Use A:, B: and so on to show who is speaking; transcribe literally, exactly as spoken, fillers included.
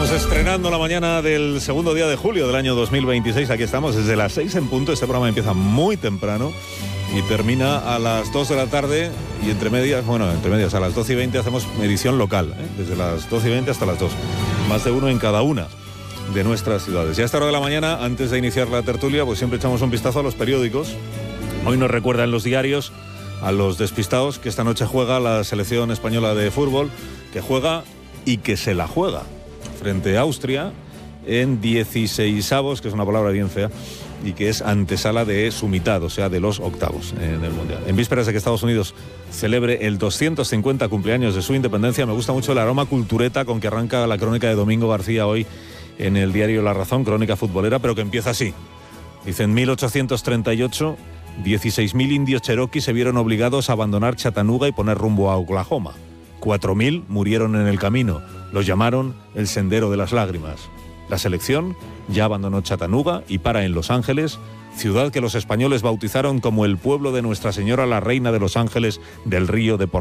A: Estamos estrenando la mañana del segundo día de julio del año dos mil veintiséis. Aquí estamos desde las seis en punto. Este programa empieza muy temprano y termina a las dos de la tarde. Y entre medias, bueno, entre medias a las doce y veinte hacemos edición local, ¿eh? Desde las doce y veinte hasta las dos. Más de uno en cada una de nuestras ciudades. Y a esta hora de la mañana, antes de iniciar la tertulia, pues siempre echamos un vistazo a los periódicos. Hoy nos recuerdan los diarios a los despistados que esta noche juega la selección española de fútbol, que juega y que se la juega frente a Austria en dieciseisavos, que es una palabra bien fea, y que es antesala de su mitad, o sea, de los octavos en el Mundial. En vísperas de que Estados Unidos celebre el doscientos cincuenta cumpleaños de su independencia, me gusta mucho el aroma cultureta con que arranca la crónica de Domingo García hoy en el diario La Razón, crónica futbolera, pero que empieza así. Dice, en mil ochocientos treinta y ocho, dieciséis mil indios cherokee se vieron obligados a abandonar Chattanooga y poner rumbo a Oklahoma. cuatro mil murieron en el camino. Los llamaron el Sendero de las Lágrimas. La selección ya abandonó Chattanooga y para en Los Ángeles, ciudad que los españoles bautizaron como el pueblo de Nuestra Señora la Reina de los Ángeles del Río de Portugal.